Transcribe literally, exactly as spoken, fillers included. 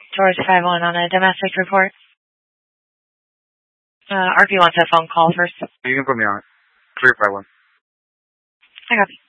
George five one on a domestic report. Uh, R P wants a phone call first. You can put me on it. three five one. I copy.